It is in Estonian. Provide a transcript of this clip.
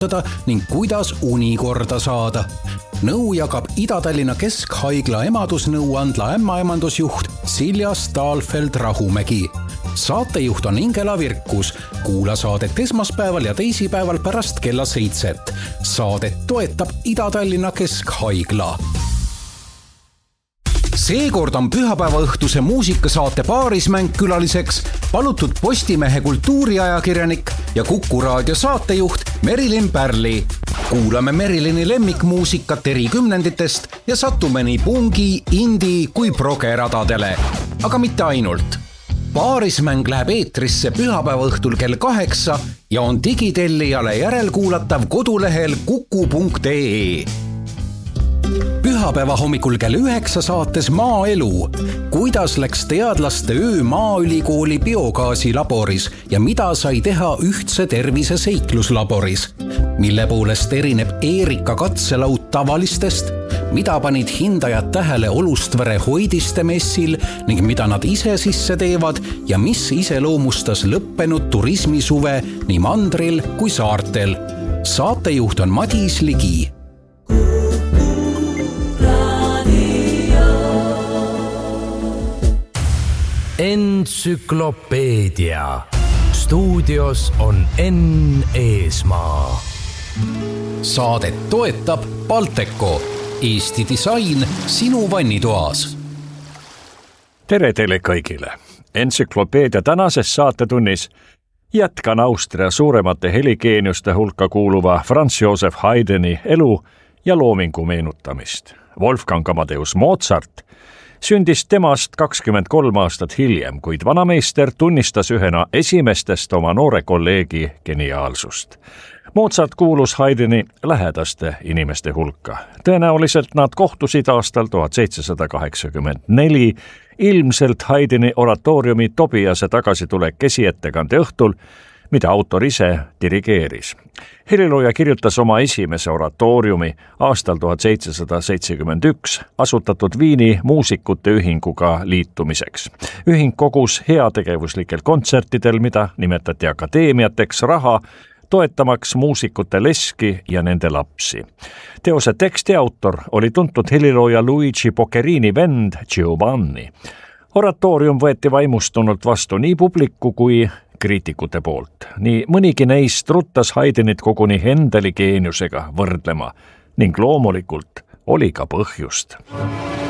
ning kuidas uni korda saada. Nõu jagab Ida-Tallinna Keskhaigla emadusnõuandla ämmaemandusjuht Silja Stahlfeld-Rahumägi. Saatejuht on Ingela Virkus. Kuula saadet esmaspäeval ja teisipäeval pärast kella 7. Saadet toetab Ida-Tallinna Keskhaigla. Seekord on pühapäevaõhtuse muusikasaate Paarismäng külaliseks palutud Postimehe kultuuriajakirjanik ja Kuku raadio saatejuht Merilin Pärli. Kuulame Merilini lemmikmuusikat eri kümnenditest ja satume nii pungi, indi kui progeradadele. Aga mitte ainult. Paarismäng läheb eetrisse pühapäevaõhtul kell 8 ja on digitellijale järelkuulatav kodulehel kuku.ee. Pühapäeva hommikul kell 9 saates Maaelu. Kuidas läks teadlaste öö Maaülikooli biogaasilaboris ja mida sai teha ühtse tervise seikluslaboris? Mille poolest erineb Eerika katselaud tavalistest? Mida panid hindajad tähele Olustvere hoidiste messil ning mida nad ise sisse teevad ja mis iseloomustas lõppenud turismisuve nii mandril kui saartel? Saatejuht on Madis Ligi. Entsüklopeedia. Stuudios on Enn Eesmaa. Saadet toetab Balteco. Eesti disain sinu vannitoas. Tere teile kõigile. Entsüklopeedia tänases saatetunnis jätkan Austria suuremate heligeeniuste hulka kuuluva Franz Joseph Haydni elu ja loomingu meenutamist. Wolfgang Amadeus Mozart sündis temast 23 aastat hiljem, kuid vanameister tunnistas ühena esimestest oma noore kolleegi geniaalsust. Mozart kuulus Haydni lähedaste inimeste hulka. Tõenäoliselt nad kohtusid aastal 1784, ilmselt Haydni oratooriumi Tobiase tagasitulek esiettekande õhtul, mida autor ise dirigeeris. Helilooja kirjutas oma esimese oratooriumi aastal 1771 asutatud Viini muusikute ühinguga liitumiseks. Ühing kogus heategevuslikel kontsertidel, mida nimetati akadeemiateks, raha toetamaks muusikute leski ja nende lapsi. Teose teksti autor oli tuntud helilooja Luigi Boccherini vend Giovanni. Oratoorium võeti vaimustunult vastu nii publiku kui kriitikute poolt. Nii mõnigi neist ruttas Haydnit koguni Händeli geeniusega võrdlema ning loomulikult oli ka põhjust.